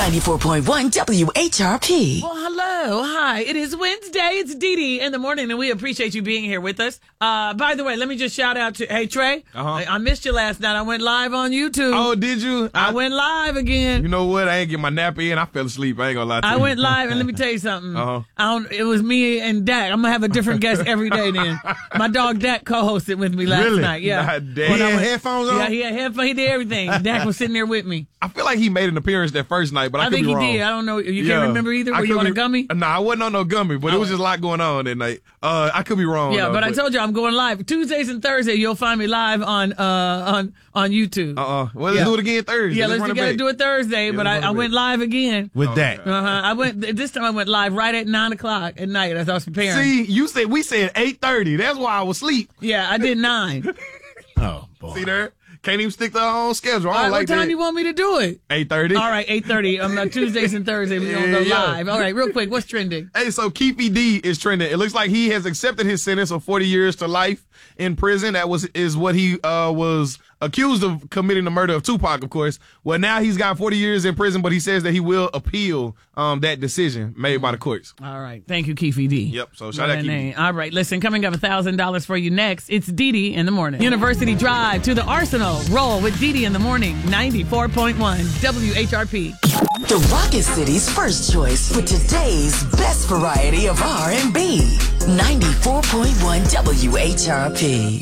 94.1 WHRP. Well, hello. Hi. It is Wednesday. It's Dee Dee in the morning, and we appreciate you being here with us. By the way, let me just shout out to, hey, Trey. I missed you last night. I went live on YouTube. Oh, did you? I went live again. You know what? I ain't get my nap in. I fell asleep. I ain't gonna lie to you. I went live, and let me tell you something. It was me and Dak. I'm gonna have a different guest every day then. My dog Dak co-hosted with me last night. Yeah. God damn. He had headphones on? Yeah, he had headphones. He did everything. Dak was sitting there with me. I feel like he made an appearance that first night, but I could think be he wrong. did. I don't know. You can't remember either? Were you on a gummy? Nah, I wasn't on no gummy, but it was just a lot going on that night. I could be wrong. Yeah, though, but I told you I'm going live. Tuesdays and Thursdays, you'll find me live on YouTube. Well, let's do it again Thursday. Yeah, let's we got to do it Thursday, but I went live again. With that. This time I went live right at 9 o'clock at night as I was preparing. See, we said 8:30. That's why I was asleep. Yeah, I did 9. Oh, boy. See there? Can't even stick to our own schedule. All right, what time you want me to do it? 8:30. All right, 8:30. Tuesdays and Thursdays, we're going to go live. All right, real quick, what's trending? Hey, so Keefy D is trending. It looks like he has accepted his sentence of 40 years to life in prison. That is what he was accused of committing the murder of Tupac, of course. Well, now he's got 40 years in prison, but he says that he will appeal that decision made by the courts. All right. Thank you, Keefy D. Yep. So shout out Keefy. All right. Listen, coming up $1,000 for you next. It's Dee Dee in the morning. University Drive to the Arsenal. Roll with Dee Dee in the morning. 94.1 WHRP. The Rocket City's first choice for today's best variety of R&B. 94.1 WHRP.